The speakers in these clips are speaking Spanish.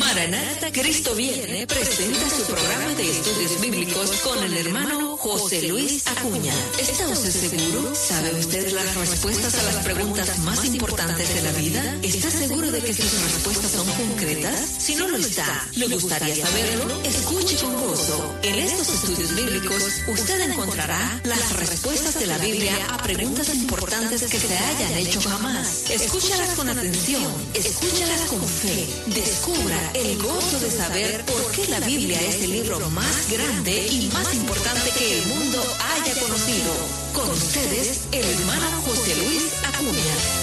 Maranata, Cristo Viene presenta su programa de estudios bíblicos con el hermano José Luis Acuña. ¿Está usted seguro? ¿Sabe usted las respuestas a las preguntas más importantes de la vida? ¿Está seguro de que sus respuestas son concretas? Si no lo está, ¿le gustaría saberlo? Escuche con gozo. En estos estudios bíblicos, usted encontrará las respuestas de la Biblia a preguntas importantes que se hayan hecho jamás. Escúchalas con atención, escúchalas con fe. Descubra el gozo de saber por qué la Biblia es el libro más grande y más importante que el mundo haya conocido. Con ustedes, el hermano José Luis Acuña.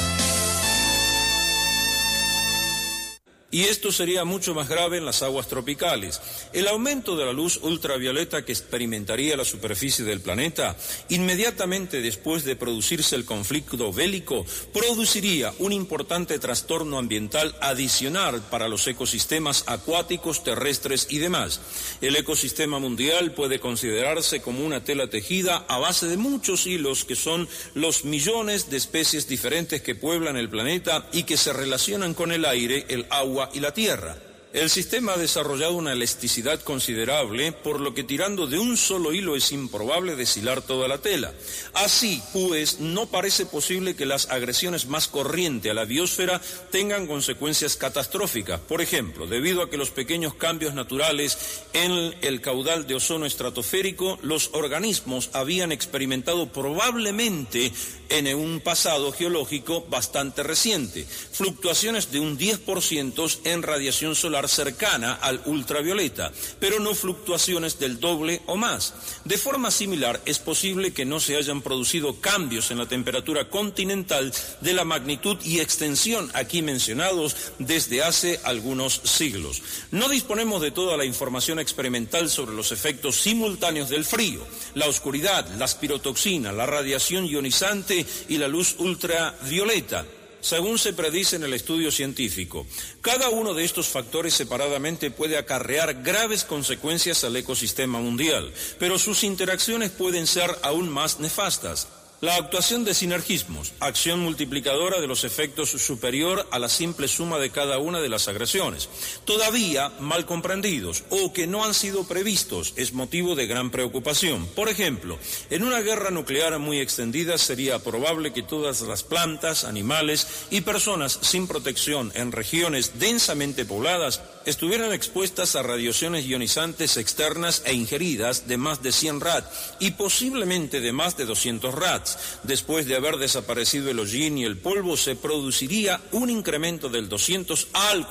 Y esto sería mucho más grave en las aguas tropicales. El aumento de la luz ultravioleta que experimentaría la superficie del planeta, inmediatamente después de producirse el conflicto bélico, produciría un importante trastorno ambiental adicional para los ecosistemas acuáticos, terrestres y demás. El ecosistema mundial puede considerarse como una tela tejida a base de muchos hilos que son los millones de especies diferentes que pueblan el planeta y que se relacionan con el aire, el agua y la tierra. El sistema ha desarrollado una elasticidad considerable, por lo que tirando de un solo hilo es improbable deshilar toda la tela. Así, pues, no parece posible que las agresiones más corrientes a la biosfera tengan consecuencias catastróficas. Por ejemplo, debido a que los pequeños cambios naturales en el caudal de ozono estratosférico, los organismos habían experimentado probablemente en un pasado geológico bastante reciente fluctuaciones de un 10% en radiación solar cercana al ultravioleta, pero no fluctuaciones del doble o más. De forma similar, es posible que no se hayan producido cambios en la temperatura continental de la magnitud y extensión aquí mencionados desde hace algunos siglos. No disponemos de toda la información experimental sobre los efectos simultáneos del frío, la oscuridad, la pirotoxina, la radiación ionizante y la luz ultravioleta, según se predice en el estudio científico. Cada uno de estos factores separadamente puede acarrear graves consecuencias al ecosistema mundial, pero sus interacciones pueden ser aún más nefastas. La actuación de sinergismos, acción multiplicadora de los efectos superior a la simple suma de cada una de las agresiones, todavía mal comprendidos o que no han sido previstos, es motivo de gran preocupación. Por ejemplo, en una guerra nuclear muy extendida sería probable que todas las plantas, animales y personas sin protección en regiones densamente pobladas estuvieran expuestas a radiaciones ionizantes externas e ingeridas de más de 100 rad y posiblemente de más de 200 rads. Después de haber desaparecido el hollín y el polvo, se produciría un incremento del 200 al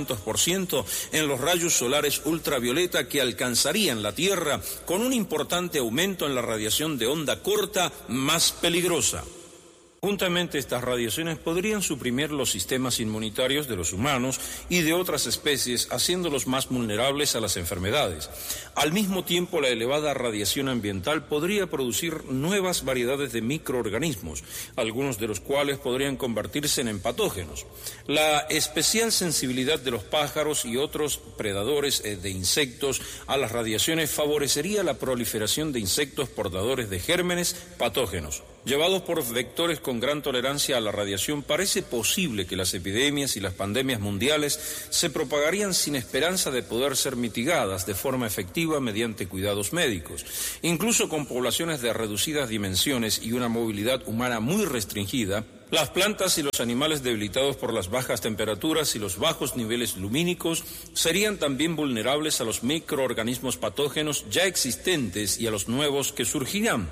400% en los rayos solares ultravioleta que alcanzarían la Tierra, con un importante aumento en la radiación de onda corta más peligrosa. Juntamente, estas radiaciones podrían suprimir los sistemas inmunitarios de los humanos y de otras especies, haciéndolos más vulnerables a las enfermedades. Al mismo tiempo, la elevada radiación ambiental podría producir nuevas variedades de microorganismos, algunos de los cuales podrían convertirse en patógenos. La especial sensibilidad de los pájaros y otros predadores de insectos a las radiaciones favorecería la proliferación de insectos portadores de gérmenes patógenos. Llevados por vectores con gran tolerancia a la radiación, parece posible que las epidemias y las pandemias mundiales se propagarían sin esperanza de poder ser mitigadas de forma efectiva mediante cuidados médicos. Incluso con poblaciones de reducidas dimensiones y una movilidad humana muy restringida, las plantas y los animales debilitados por las bajas temperaturas y los bajos niveles lumínicos serían también vulnerables a los microorganismos patógenos ya existentes y a los nuevos que surgirán.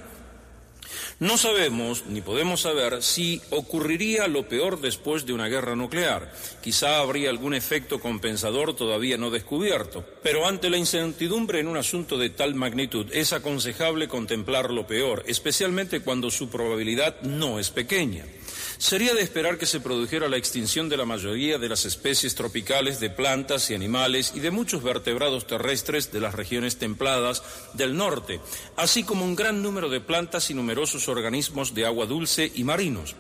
No sabemos, ni podemos saber, si ocurriría lo peor después de una guerra nuclear. Quizá habría algún efecto compensador todavía no descubierto. Pero ante la incertidumbre en un asunto de tal magnitud, es aconsejable contemplar lo peor, especialmente cuando su probabilidad no es pequeña. Sería de esperar que se produjera la extinción de la mayoría de las especies tropicales de plantas y animales y de muchos vertebrados terrestres de las regiones templadas del norte, así como un gran número de plantas y numerosos organismos de agua dulce y marinos.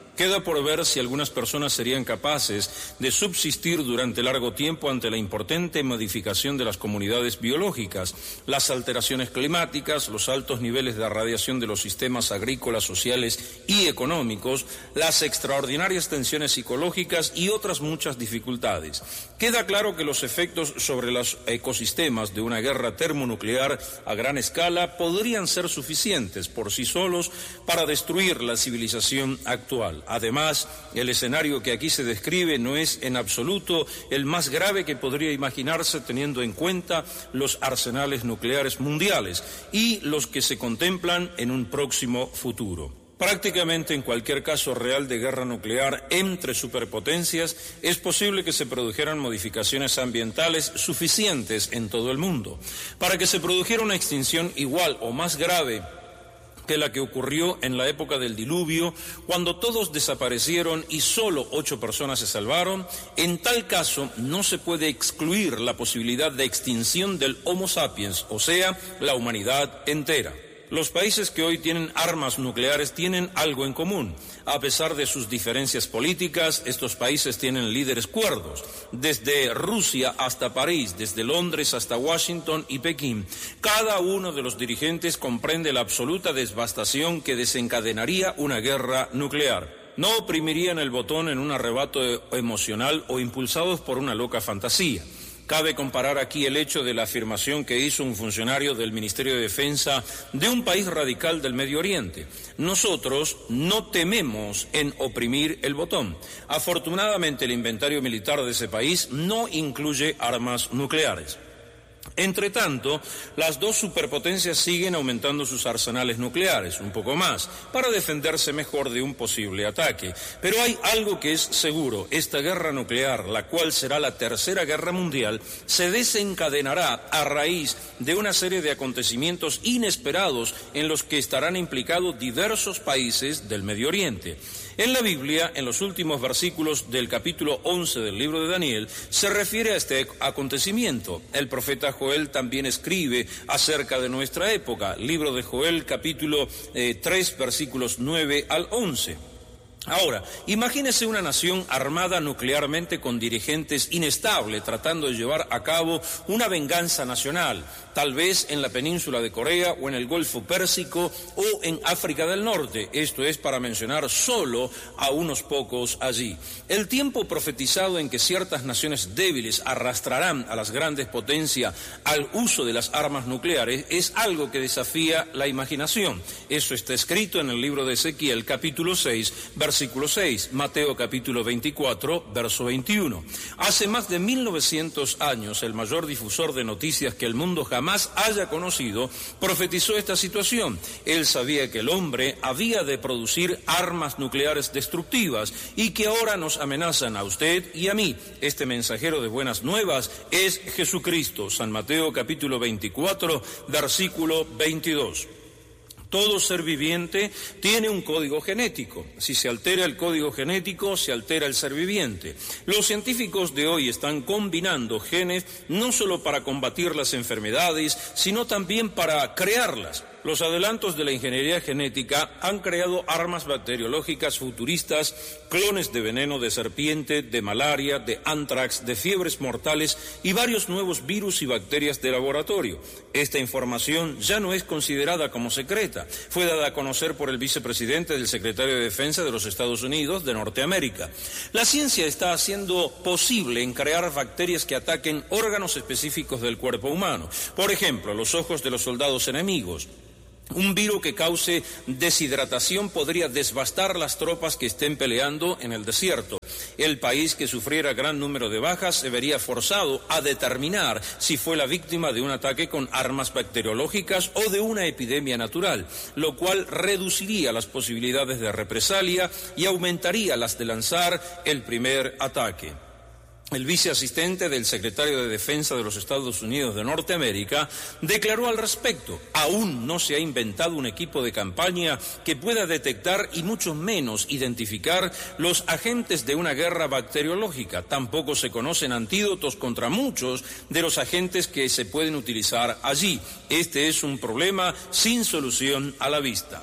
Queda por ver si algunas personas serían capaces de subsistir durante largo tiempo ante la importante modificación de las comunidades biológicas, las alteraciones climáticas, los altos niveles de radiación de los sistemas agrícolas, sociales y económicos, las extraordinarias tensiones psicológicas y otras muchas dificultades. Queda claro que los efectos sobre los ecosistemas de una guerra termonuclear a gran escala podrían ser suficientes por sí solos para destruir la civilización actual. Además, el escenario que aquí se describe no es en absoluto el más grave que podría imaginarse teniendo en cuenta los arsenales nucleares mundiales y los que se contemplan en un próximo futuro. Prácticamente en cualquier caso real de guerra nuclear entre superpotencias es posible que se produjeran modificaciones ambientales suficientes en todo el mundo para que se produjera una extinción igual o más grave que la que ocurrió en la época del diluvio, cuando todos desaparecieron y solo 8 personas se salvaron. En tal caso, no se puede excluir la posibilidad de extinción del Homo sapiens, o sea, la humanidad entera. Los países que hoy tienen armas nucleares tienen algo en común. A pesar de sus diferencias políticas, estos países tienen líderes cuerdos. Desde Rusia hasta París, desde Londres hasta Washington y Pekín, cada uno de los dirigentes comprende la absoluta devastación que desencadenaría una guerra nuclear. No oprimirían el botón en un arrebato emocional o impulsados por una loca fantasía. Cabe comparar aquí el hecho de la afirmación que hizo un funcionario del Ministerio de Defensa de un país radical del Medio Oriente. Nosotros no tememos en oprimir el botón. Afortunadamente, el inventario militar de ese país no incluye armas nucleares. Entre tanto, las dos superpotencias siguen aumentando sus arsenales nucleares, un poco más, para defenderse mejor de un posible ataque. Pero hay algo que es seguro: esta guerra nuclear, la cual será la tercera guerra mundial, se desencadenará a raíz de una serie de acontecimientos inesperados en los que estarán implicados diversos países del Medio Oriente. En la Biblia, en los últimos versículos del capítulo 11 del libro de Daniel, se refiere a este acontecimiento. El profeta Joel también escribe acerca de nuestra época, libro de Joel, capítulo 3, versículos 9 al 11. Ahora, imagínese una nación armada nuclearmente con dirigentes inestables tratando de llevar a cabo una venganza nacional, tal vez en la península de Corea o en el Golfo Pérsico o en África del Norte. Esto es para mencionar solo a unos pocos allí. El tiempo profetizado en que ciertas naciones débiles arrastrarán a las grandes potencias al uso de las armas nucleares es algo que desafía la imaginación. Eso está escrito en el libro de Ezequiel, capítulo 6, versículo 6, Mateo capítulo 24, verso 21. Hace más de 1900 años, el mayor difusor de noticias que el mundo jamás haya conocido profetizó esta situación. Él sabía que el hombre había de producir armas nucleares destructivas y que ahora nos amenazan a usted y a mí. Este mensajero de buenas nuevas es Jesucristo. San Mateo capítulo 24, versículo 22. Todo ser viviente tiene un código genético. Si se altera el código genético, se altera el ser viviente. Los científicos de hoy están combinando genes no solo para combatir las enfermedades, sino también para crearlas. Los adelantos de la ingeniería genética han creado armas bacteriológicas futuristas, clones de veneno de serpiente, de malaria, de anthrax, de fiebres mortales y varios nuevos virus y bacterias de laboratorio. Esta información ya no es considerada como secreta. Fue dada a conocer por el vicepresidente del secretario de Defensa de los Estados Unidos de Norteamérica. La ciencia está haciendo posible en crear bacterias que ataquen órganos específicos del cuerpo humano. Por ejemplo, los ojos de los soldados enemigos. Un virus que cause deshidratación podría devastar las tropas que estén peleando en el desierto. El país que sufriera gran número de bajas se vería forzado a determinar si fue la víctima de un ataque con armas bacteriológicas o de una epidemia natural, lo cual reduciría las posibilidades de represalia y aumentaría las de lanzar el primer ataque. El viceasistente del secretario de Defensa de los Estados Unidos de Norteamérica declaró al respecto: aún no se ha inventado un equipo de campaña que pueda detectar y mucho menos identificar los agentes de una guerra bacteriológica. Tampoco se conocen antídotos contra muchos de los agentes que se pueden utilizar allí. Este es un problema sin solución a la vista.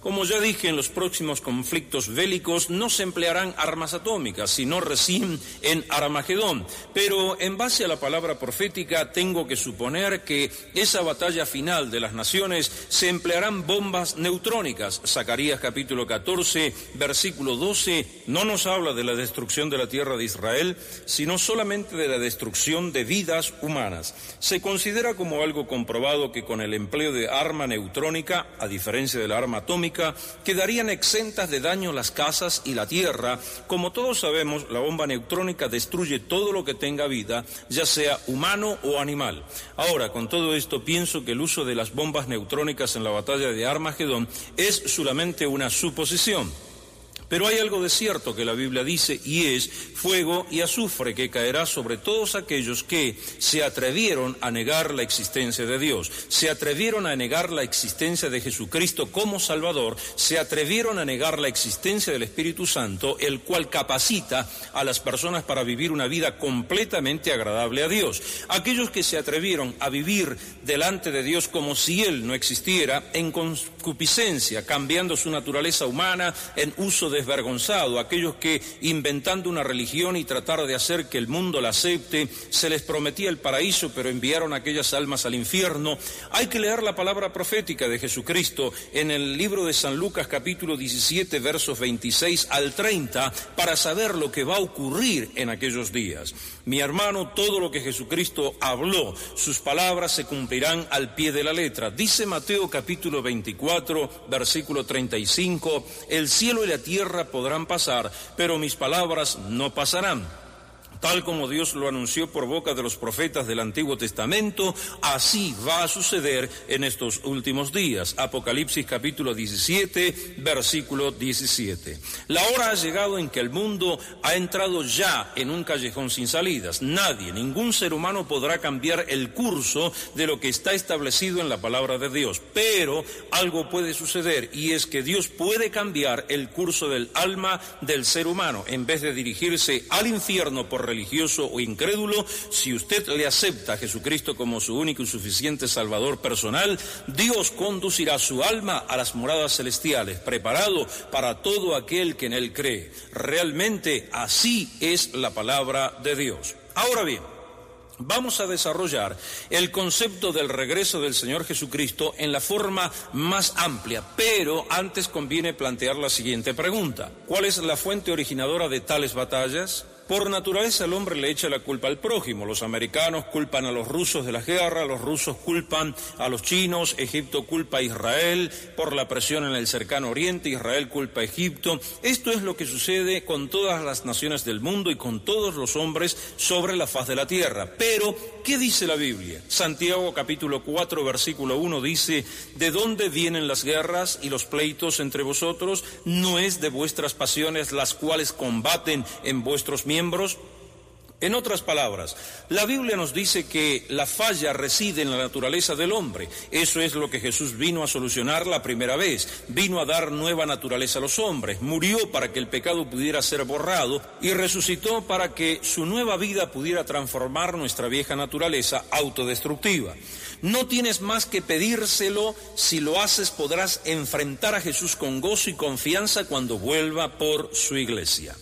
Como ya dije, en los próximos conflictos bélicos no se emplearán armas atómicas, sino recién en Armagedón. Pero en base a la palabra profética tengo que suponer que esa batalla final de las naciones se emplearán bombas neutrónicas. Zacarías capítulo 14, versículo 12, no nos habla de la destrucción de la tierra de Israel, sino solamente de la destrucción de vidas humanas. Se considera como algo comprobado que con el empleo de arma neutrónica, a diferencia de la arma atómica, quedarían exentas de daño las casas y la tierra. Como todos sabemos, la bomba neutrónica destruye todo lo que tenga vida, ya sea humano o animal. Ahora, con todo esto, pienso que el uso de las bombas neutrónicas en la batalla de Armagedón es solamente una suposición. Pero hay algo de cierto que la Biblia dice, y es fuego y azufre que caerá sobre todos aquellos que se atrevieron a negar la existencia de Dios, se atrevieron a negar la existencia de Jesucristo como Salvador, se atrevieron a negar la existencia del Espíritu Santo, el cual capacita a las personas para vivir una vida completamente agradable a Dios. Aquellos que se atrevieron a vivir delante de Dios como si Él no existiera, en concupiscencia, cambiando su naturaleza humana en uso desvergonzado, aquellos que, inventando una religión y tratar de hacer que el mundo la acepte, se les prometía el paraíso, pero enviaron aquellas almas al infierno. Hay que leer la palabra profética de Jesucristo en el libro de San Lucas, capítulo 17, versos 26 al 30, para saber lo que va a ocurrir en aquellos días. Mi hermano, todo lo que Jesucristo habló, sus palabras se cumplirán al pie de la letra. Dice Mateo, capítulo 24, versículo 35, el cielo y la tierra podrán pasar, pero mis palabras no pasarán. Tal como Dios lo anunció por boca de los profetas del Antiguo Testamento, así va a suceder en estos últimos días. Apocalipsis capítulo 17, versículo 17. La hora ha llegado en que el mundo ha entrado ya en un callejón sin salidas. Nadie, ningún ser humano podrá cambiar el curso de lo que está establecido en la palabra de Dios. Pero algo puede suceder, y es que Dios puede cambiar el curso del alma del ser humano. En vez de dirigirse al infierno por religioso o incrédulo, si usted le acepta a Jesucristo como su único y suficiente Salvador personal, Dios conducirá su alma a las moradas celestiales, preparado para todo aquel que en Él cree. Realmente así es la palabra de Dios. Ahora bien, vamos a desarrollar el concepto del regreso del Señor Jesucristo en la forma más amplia, pero antes conviene plantear la siguiente pregunta. ¿Cuál es la fuente originadora de tales batallas? Por naturaleza el hombre le echa la culpa al prójimo. Los americanos culpan a los rusos de la guerra, los rusos culpan a los chinos, Egipto culpa a Israel por la presión en el cercano oriente, Israel culpa a Egipto. Esto es lo que sucede con todas las naciones del mundo y con todos los hombres sobre la faz de la tierra. Pero, ¿qué dice la Biblia? Santiago capítulo 4, versículo 1 dice, ¿de dónde vienen las guerras y los pleitos entre vosotros? ¿No es de vuestras pasiones las cuales combaten en vuestros miembros? En otras palabras, la Biblia nos dice que la falla reside en la naturaleza del hombre. Eso es lo que Jesús vino a solucionar la primera vez. Vino a dar nueva naturaleza a los hombres. Murió para que el pecado pudiera ser borrado y resucitó para que su nueva vida pudiera transformar nuestra vieja naturaleza autodestructiva. No tienes más que pedírselo. Si lo haces, podrás enfrentar a Jesús con gozo y confianza cuando vuelva por su iglesia.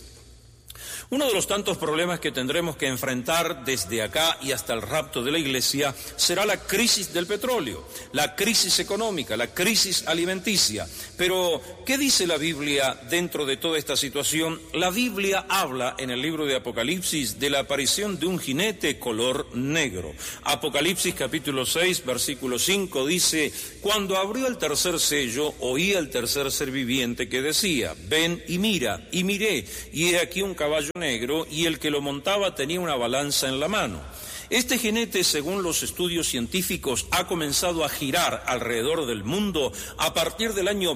Uno de los tantos problemas que tendremos que enfrentar desde acá y hasta el rapto de la iglesia será la crisis del petróleo, la crisis económica, la crisis alimenticia. Pero, ¿qué dice la Biblia dentro de toda esta situación? La Biblia habla en el libro de Apocalipsis de la aparición de un jinete color negro. Apocalipsis capítulo 6, versículo 5 dice, cuando abrió el tercer sello, oí al tercer ser viviente que decía, ven y mira, y miré, y he aquí un caballo negro, y el que lo montaba tenía una balanza en la mano. Este jinete, según los estudios científicos, ha comenzado a girar alrededor del mundo a partir del año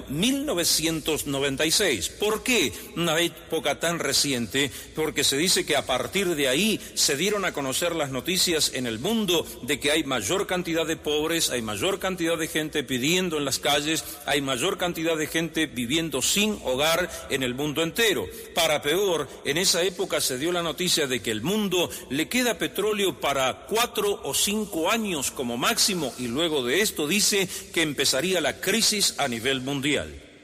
1996. ¿Por qué una época tan reciente? Porque se dice que a partir de ahí se dieron a conocer las noticias en el mundo de que hay mayor cantidad de pobres, hay mayor cantidad de gente pidiendo en las calles, hay mayor cantidad de gente viviendo sin hogar en el mundo entero. Para peor, en esa época se dio la noticia de que el mundo le queda petróleo para 4 o 5 años como máximo, y luego de esto dice que empezaría la crisis a nivel mundial.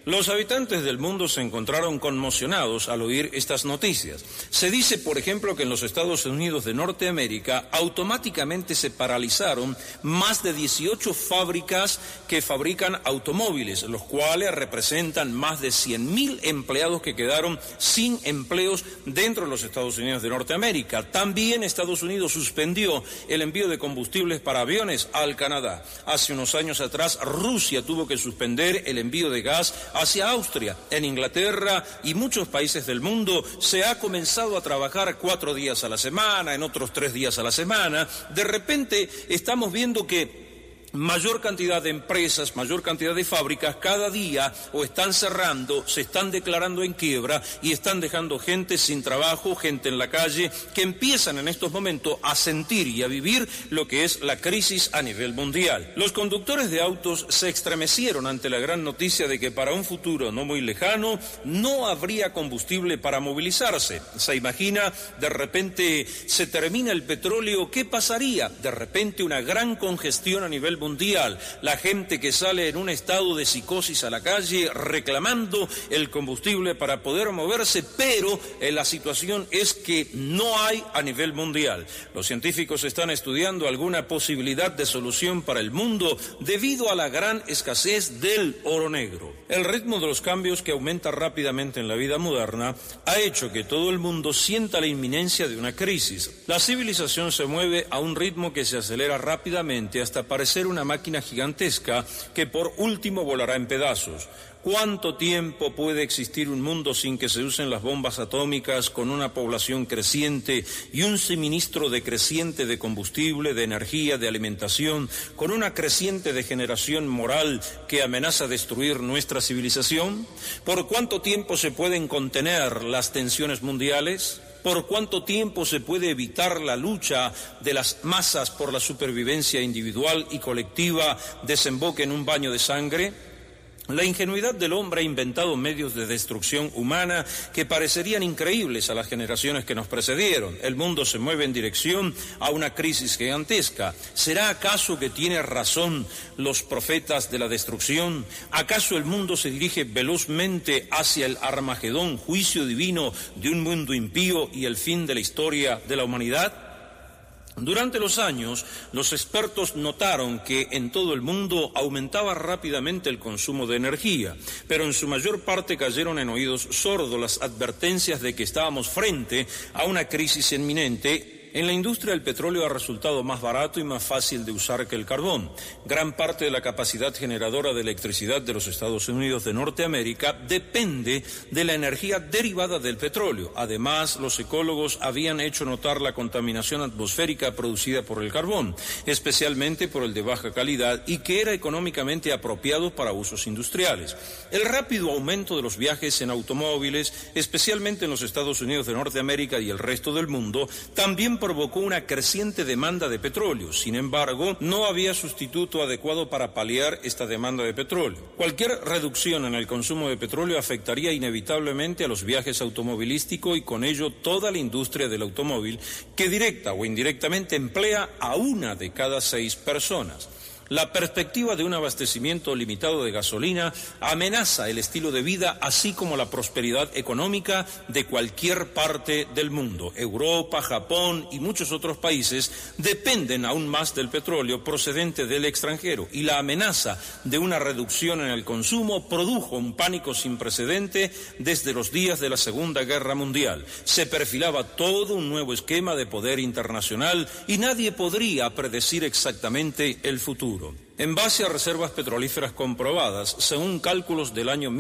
Los habitantes del mundo se encontraron conmocionados al oír estas noticias. Se dice, por ejemplo, que en los Estados Unidos de Norteamérica automáticamente se paralizaron más de 18 fábricas que fabrican automóviles, los cuales representan más de 100.000 empleados que quedaron sin empleos dentro de los Estados Unidos de Norteamérica. También Estados Unidos suspendió el envío de combustibles para aviones al Canadá. Hace unos años atrás, Rusia tuvo que suspender el envío de gas hacia Austria. En Inglaterra y muchos países del mundo se ha comenzado a trabajar 4 días a la semana, en otros 3 días a la semana. De repente estamos viendo que mayor cantidad de empresas, mayor cantidad de fábricas cada día o están cerrando, se están declarando en quiebra y están dejando gente sin trabajo, gente en la calle, que empiezan en estos momentos a sentir y a vivir lo que es la crisis a nivel mundial. Los conductores de autos se estremecieron ante la gran noticia de que para un futuro no muy lejano no habría combustible para movilizarse. Se imagina, de repente se termina el petróleo, ¿qué pasaría? De repente una gran congestión a nivel mundial, la gente que sale en un estado de psicosis a la calle reclamando el combustible para poder moverse, pero la situación es que no hay a nivel mundial. Los científicos están estudiando alguna posibilidad de solución para el mundo debido a la gran escasez del oro negro. El ritmo de los cambios que aumenta rápidamente en la vida moderna ha hecho que todo el mundo sienta la inminencia de una crisis. La civilización se mueve a un ritmo que se acelera rápidamente hasta parecer una máquina gigantesca que por último volará en pedazos. ¿Cuánto tiempo puede existir un mundo sin que se usen las bombas atómicas, con una población creciente y un suministro decreciente de combustible, de energía, de alimentación, con una creciente degeneración moral que amenaza destruir nuestra civilización? ¿Por cuánto tiempo se pueden contener las tensiones mundiales? ¿Por cuánto tiempo se puede evitar la lucha de las masas por la supervivencia individual y colectiva desemboque en un baño de sangre? La ingenuidad del hombre ha inventado medios de destrucción humana que parecerían increíbles a las generaciones que nos precedieron. El mundo se mueve en dirección a una crisis gigantesca. ¿Será acaso que tienen razón los profetas de la destrucción? ¿Acaso el mundo se dirige velozmente hacia el Armagedón, juicio divino de un mundo impío y el fin de la historia de la humanidad? Durante los años, los expertos notaron que en todo el mundo aumentaba rápidamente el consumo de energía, pero en su mayor parte cayeron en oídos sordos las advertencias de que estábamos frente a una crisis inminente. En la industria el petróleo ha resultado más barato y más fácil de usar que el carbón. Gran parte de la capacidad generadora de electricidad de los Estados Unidos de Norteamérica depende de la energía derivada del petróleo. Además, los ecólogos habían hecho notar la contaminación atmosférica producida por el carbón, especialmente por el de baja calidad, y que era económicamente apropiado para usos industriales. El rápido aumento de los viajes en automóviles, especialmente en los Estados Unidos de Norteamérica y el resto del mundo, también provocó una creciente demanda de petróleo. Sin embargo, no había sustituto adecuado para paliar esta demanda de petróleo. Cualquier reducción en el consumo de petróleo afectaría inevitablemente a los viajes automovilísticos y con ello toda la industria del automóvil, que directa o indirectamente emplea a 1 de cada 6 personas. La perspectiva de un abastecimiento limitado de gasolina amenaza el estilo de vida, así como la prosperidad económica de cualquier parte del mundo. Europa, Japón y muchos otros países dependen aún más del petróleo procedente del extranjero, y la amenaza de una reducción en el consumo produjo un pánico sin precedente desde los días de la Segunda Guerra Mundial. Se perfilaba todo un nuevo esquema de poder internacional y nadie podría predecir exactamente el futuro. En base a reservas petrolíferas comprobadas, según cálculos del año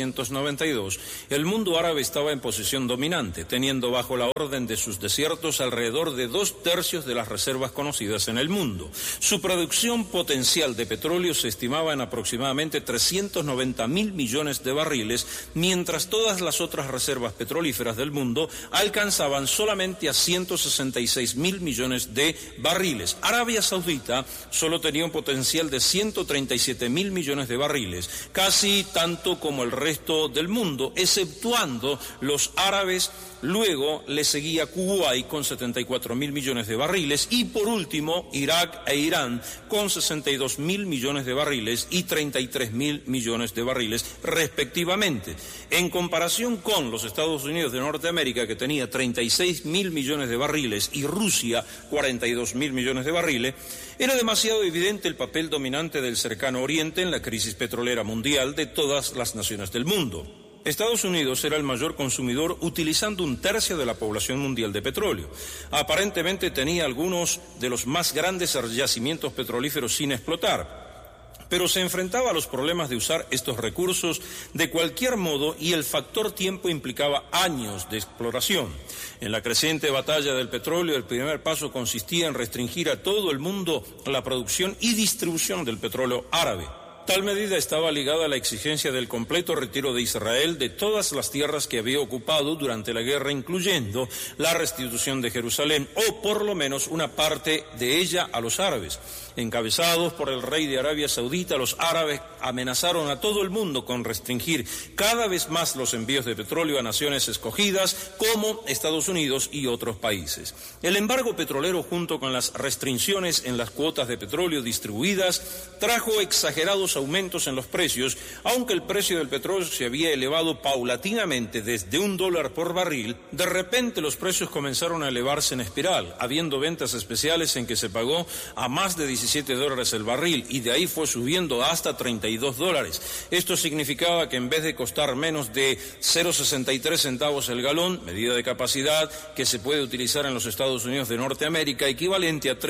1992, el mundo árabe estaba en posición dominante, teniendo bajo la orden de sus desiertos alrededor de 2/3 de las reservas conocidas en el mundo. Su producción potencial de petróleo se estimaba en aproximadamente 390.000 millones de barriles, mientras todas las otras reservas petrolíferas del mundo alcanzaban solamente a 166.000 millones de barriles. Arabia Saudita solo tenía un potencial de 137.000 millones de barriles, casi tanto como el resto del mundo, exceptuando los árabes luego le seguía Kuwait con 74.000 millones de barriles y por último Irak e Irán con 62.000 millones de barriles y 33.000 millones de barriles respectivamente. En comparación con los Estados Unidos de Norteamérica, que tenía 36.000 millones de barriles, y Rusia 42.000 millones de barriles, era demasiado evidente el papel dominante del Cercano Oriente en la crisis petrolera mundial de todas las naciones del mundo. Estados Unidos era el mayor consumidor, utilizando 1/3 de la población mundial de petróleo. Aparentemente tenía algunos de los más grandes yacimientos petrolíferos sin explotar, pero se enfrentaba a los problemas de usar estos recursos de cualquier modo y el factor tiempo implicaba años de exploración. En la creciente batalla del petróleo, el primer paso consistía en restringir a todo el mundo la producción y distribución del petróleo árabe. Tal medida estaba ligada a la exigencia del completo retiro de Israel de todas las tierras que había ocupado durante la guerra, incluyendo la restitución de Jerusalén, o por lo menos una parte de ella a los árabes. Encabezados por el rey de Arabia Saudita, los árabes amenazaron a todo el mundo con restringir cada vez más los envíos de petróleo a naciones escogidas como Estados Unidos y otros países. El embargo petrolero, junto con las restricciones en las cuotas de petróleo distribuidas, trajo exagerados aumentos en los precios, aunque el precio del petróleo se había elevado paulatinamente desde $1 por barril. De repente los precios comenzaron a elevarse en espiral, habiendo ventas especiales en que se pagó a más de $17 el barril y de ahí fue subiendo hasta $32. Esto significaba que en vez de costar menos de 0,63 centavos el galón, medida de capacidad que se puede utilizar en los Estados Unidos de Norteamérica, equivalente a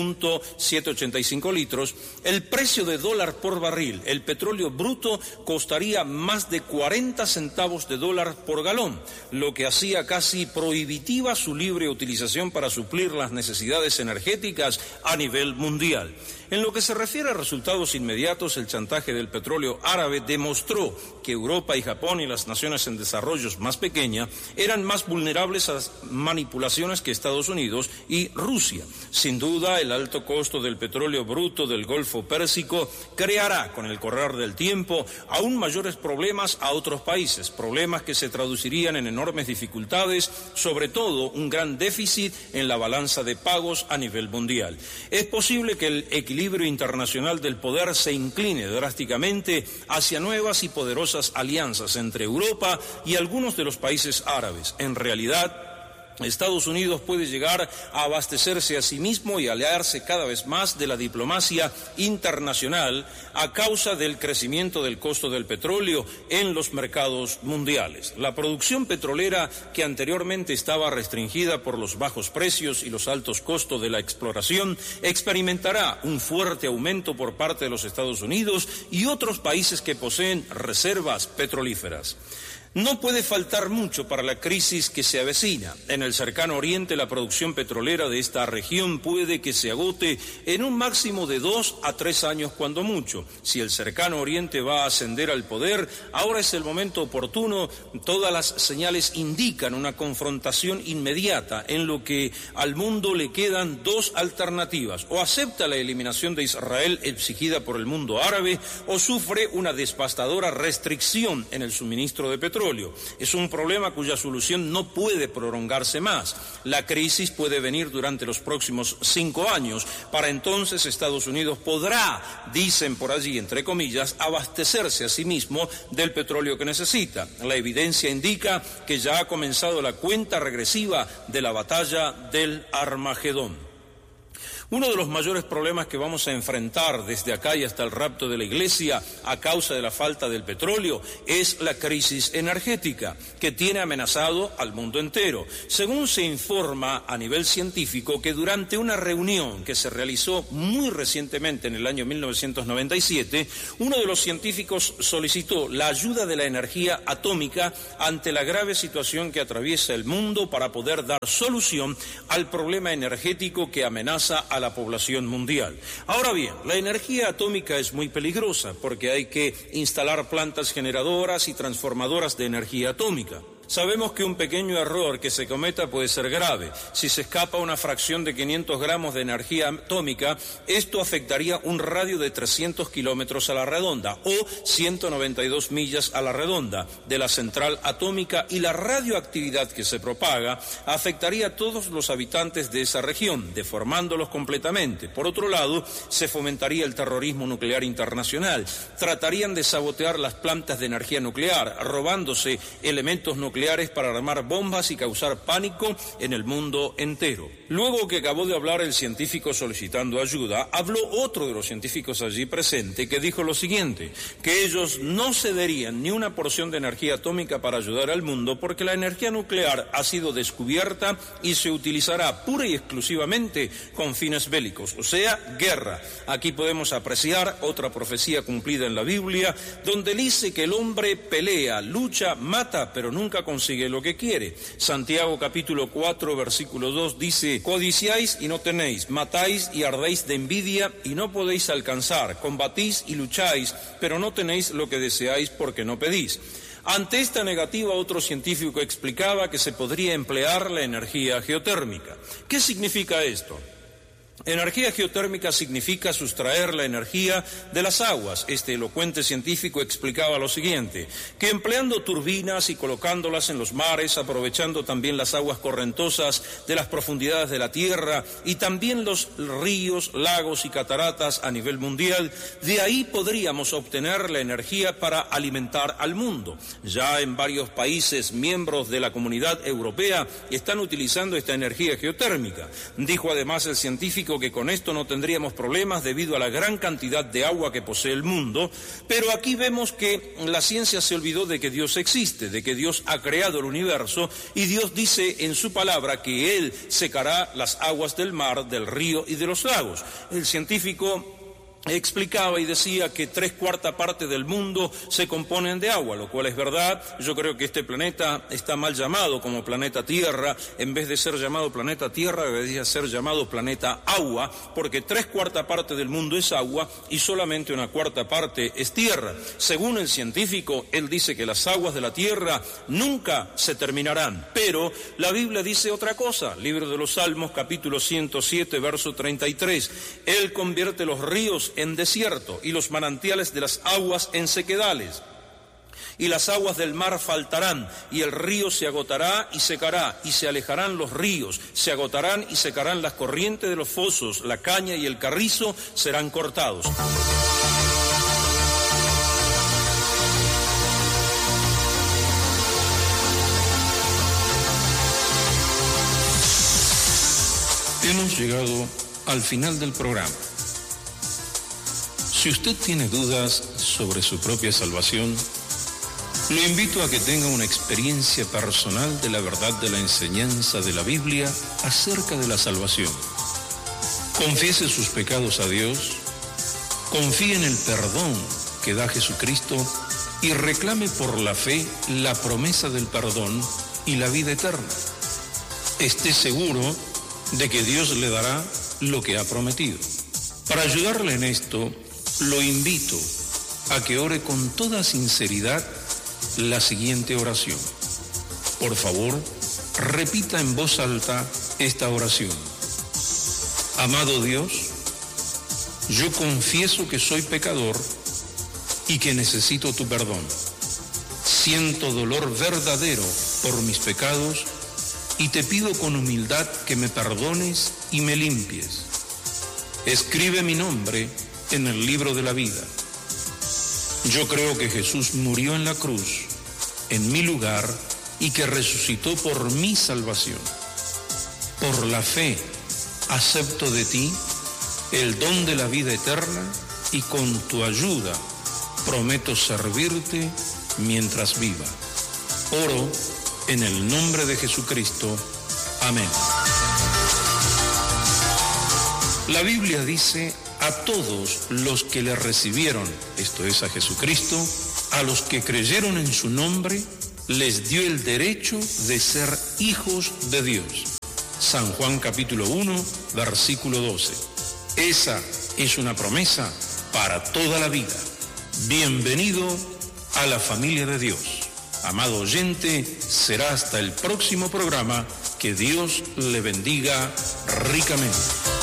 3.785 litros, el precio de $1 por barril, el petróleo bruto, costaría más de 40 centavos de dólar por galón, lo que hacía casi prohibitiva su libre utilización para suplir las necesidades energéticas a nivel mundial. En lo que se refiere a resultados inmediatos, el chantaje del petróleo árabe demostró que Europa y Japón y las naciones en desarrollo más pequeñas eran más vulnerables a las manipulaciones que Estados Unidos y Rusia. Sin duda, el alto costo del petróleo bruto del Golfo Pérsico creará, con el correr del tiempo, aún mayores problemas a otros países, problemas que se traducirían en enormes dificultades, sobre todo un gran déficit en la balanza de pagos a nivel mundial. Es posible que el equilibrio internacional del poder se incline drásticamente hacia nuevas y poderosas alianzas entre Europa y algunos de los países árabes. En realidad, Estados Unidos puede llegar a abastecerse a sí mismo y aliarse cada vez más de la diplomacia internacional a causa del crecimiento del costo del petróleo en los mercados mundiales. La producción petrolera, que anteriormente estaba restringida por los bajos precios y los altos costos de la exploración, experimentará un fuerte aumento por parte de los Estados Unidos y otros países que poseen reservas petrolíferas. No puede faltar mucho para la crisis que se avecina. En el Cercano Oriente, la producción petrolera de esta región puede que se agote en un máximo de 2 a 3 años cuando mucho. Si el Cercano Oriente va a ascender al poder, ahora es el momento oportuno. Todas las señales indican una confrontación inmediata, en lo que al mundo le quedan 2 alternativas: o acepta la eliminación de Israel exigida por el mundo árabe, o sufre una devastadora restricción en el suministro de petróleo. Es un problema cuya solución no puede prolongarse más. La crisis puede venir durante los próximos 5 años. Para entonces Estados Unidos podrá, dicen por allí, entre comillas, abastecerse a sí mismo del petróleo que necesita. La evidencia indica que ya ha comenzado la cuenta regresiva de la batalla del Armagedón. Uno de los mayores problemas que vamos a enfrentar desde acá y hasta el rapto de la Iglesia a causa de la falta del petróleo es la crisis energética, que tiene amenazado al mundo entero. Según se informa a nivel científico, que durante una reunión que se realizó muy recientemente en el año 1997, uno de los científicos solicitó la ayuda de la energía atómica ante la grave situación que atraviesa el mundo para poder dar solución al problema energético que amenaza a la población mundial. Ahora bien, la energía atómica es muy peligrosa porque hay que instalar plantas generadoras y transformadoras de energía atómica. Sabemos que un pequeño error que se cometa puede ser grave. Si se escapa una fracción de 500 gramos de energía atómica, esto afectaría un radio de 300 kilómetros a la redonda o 192 millas a la redonda de la central atómica, y la radioactividad que se propaga afectaría a todos los habitantes de esa región, deformándolos completamente. Por otro lado, se fomentaría el terrorismo nuclear internacional. Tratarían de sabotear las plantas de energía nuclear, robándose elementos nucleares para armar bombas y causar pánico en el mundo entero. Luego que acabó de hablar el científico solicitando ayuda, habló otro de los científicos allí presente que dijo lo siguiente, que ellos no cederían ni una porción de energía atómica para ayudar al mundo porque la energía nuclear ha sido descubierta y se utilizará pura y exclusivamente con fines bélicos, o sea, guerra. Aquí podemos apreciar otra profecía cumplida en la Biblia, donde dice que el hombre pelea, lucha, mata, pero nunca consigue lo que quiere. Santiago capítulo 4 versículo 2 dice, codiciáis y no tenéis, matáis y ardéis de envidia y no podéis alcanzar, combatís y lucháis, pero no tenéis lo que deseáis porque no pedís. Ante esta negativa, otro científico explicaba que se podría emplear la energía geotérmica. ¿Qué significa esto? Energía geotérmica significa sustraer la energía de las aguas. Este elocuente científico explicaba lo siguiente, que empleando turbinas y colocándolas en los mares, aprovechando también las aguas correntosas de las profundidades de la tierra y también los ríos, lagos y cataratas a nivel mundial, de ahí podríamos obtener la energía para alimentar al mundo. Ya en varios países miembros de la Comunidad Europea están utilizando esta energía geotérmica. Dijo además el científico que con esto no tendríamos problemas debido a la gran cantidad de agua que posee el mundo, pero aquí vemos que la ciencia se olvidó de que Dios existe, de que Dios ha creado el universo, y Dios dice en su palabra que Él secará las aguas del mar, del río y de los lagos. El científico explicaba y decía que 3/4 parte del mundo se componen de agua, lo cual es verdad. Yo creo que este planeta está mal llamado como planeta Tierra. En vez de ser llamado planeta Tierra, debería ser llamado planeta agua, porque 3/4 parte del mundo es agua y solamente 1/4 parte es tierra. Según el científico, él dice que las aguas de la tierra nunca se terminarán, pero la Biblia dice otra cosa. Libro de los Salmos, capítulo 107, verso 33. Él convierte los ríos en desierto y los manantiales de las aguas en sequedales. Y las aguas del mar faltarán, y el río se agotará y secará, y se alejarán los ríos, se agotarán y secarán las corrientes de los fosos, la caña y el carrizo serán cortados. Hemos llegado al final del programa. Si usted tiene dudas sobre su propia salvación, lo invito a que tenga una experiencia personal de la verdad de la enseñanza de la Biblia acerca de la salvación. Confiese sus pecados a Dios, confíe en el perdón que da Jesucristo y reclame por la fe la promesa del perdón y la vida eterna. Esté seguro de que Dios le dará lo que ha prometido. Para ayudarle en esto, lo invito a que ore con toda sinceridad la siguiente oración. Por favor, repita en voz alta esta oración. Amado Dios, yo confieso que soy pecador y que necesito tu perdón. Siento dolor verdadero por mis pecados y te pido con humildad que me perdones y me limpies. Escribe mi nombre en el libro de la vida. Yo creo que Jesús murió en la cruz, en mi lugar, y que resucitó por mi salvación. Por la fe, acepto de ti el don de la vida eterna y con tu ayuda prometo servirte mientras viva. Oro en el nombre de Jesucristo. Amén. La Biblia dice: a todos los que le recibieron, esto es a Jesucristo, a los que creyeron en su nombre, les dio el derecho de ser hijos de Dios. San Juan capítulo 1, versículo 12. Esa es una promesa para toda la vida. Bienvenido a la familia de Dios. Amado oyente, será hasta el próximo programa. Que Dios le bendiga ricamente.